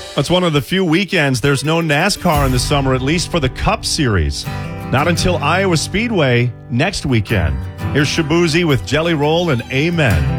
That's one of the few weekends there's no NASCAR in the summer, at least for the Cup Series. Not until Iowa Speedway next weekend. Here's Shabuzi with Jelly Roll and Amen.